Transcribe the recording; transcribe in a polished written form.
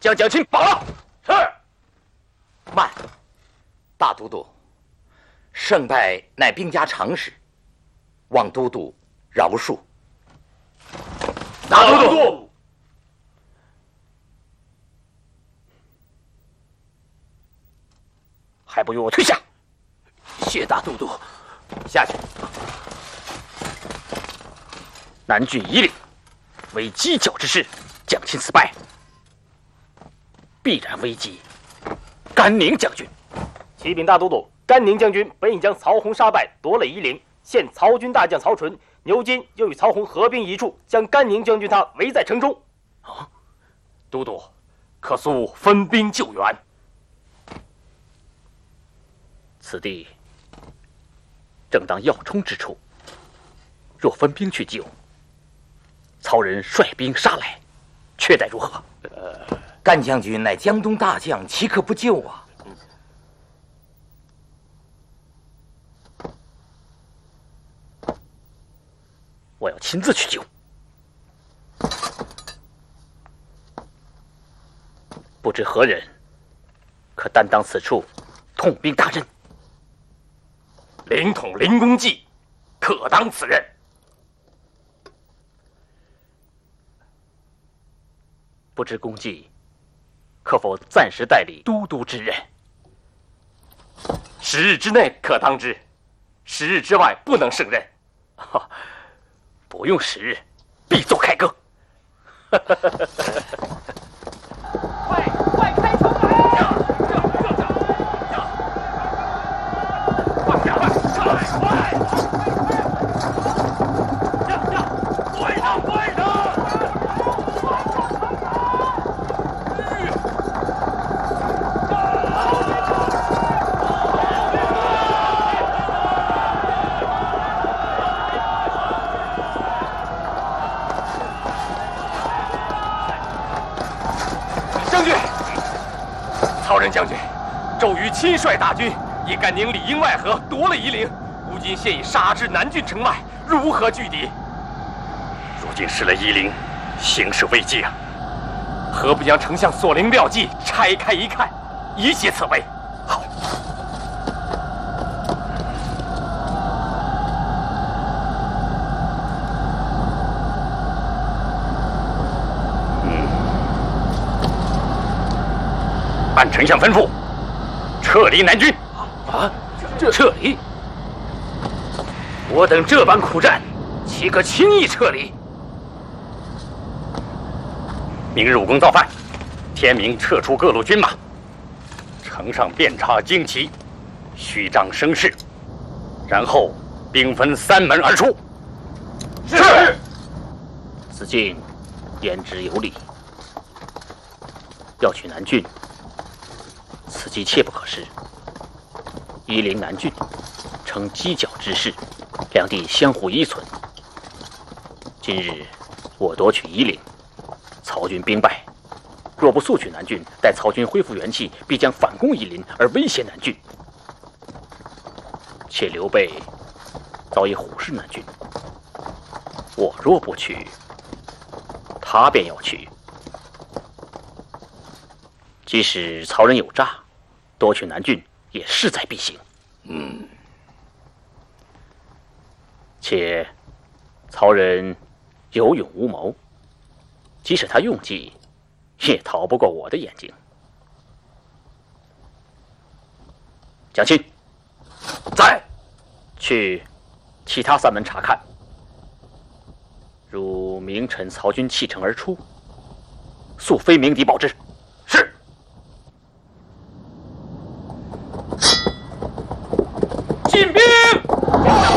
将蒋钦绑了。 是。慢，大都督，胜败乃兵家常事，望都督饶恕。 大都督，还不与我退下？ 谢大都督。 下去。南郡夷陵为犄角之势，蒋钦此败，必然危及甘宁将军。 启禀大都督，甘宁将军本已将曹洪杀败，夺了夷陵，现曹军大将曹纯、牛金又与曹洪合兵一处，将甘宁将军他围在城中。 啊，都督，可速分兵救援。 此地正当要冲之处，若分兵去救，曹人率兵杀来，却待如何？ 甘将军乃江东大将，岂可不救啊？ 我要亲自去救。不知何人可担当此处统兵大任？ 灵统林公济可当此任。 不知公济可否暂时代理都督之任 ？10日之内可当之，10日之外不能胜任。 不用10日，必奏凯歌。 快开城门！ 曹仁将军，周瑜亲率大军以甘宁里应外合，夺了夷陵。如今现已杀至南郡城外，如何拒敌？如今失了夷陵，形势危急啊！何不将丞相所领妙计拆开一看，以解此危？好。按丞相吩咐，撤离南军。 啊，撤离？我等这般苦战，岂可轻易撤离？ 明日武功造反，天明撤出各路军马，城上遍插旌旗，虚张声势，然后兵分3门而出。 是。子敬言之有理，要取南郡，此计切不可失。夷陵南郡呈犄角之势，两地相互依存。今日我夺取夷陵，曹军兵败，若不速取南郡，待曹军恢复元气，必将反攻夷陵而威胁南郡。且刘备早已虎视南郡，我若不取，他便要取。即使曹人有诈，夺取南郡也势在必行。且曹人有勇无谋，即使他用计，也逃不过我的眼睛。蒋钦， 在， 去其他3门查看。如明晨曹军弃城而出，速飞鸣笛报之。 是。 进兵！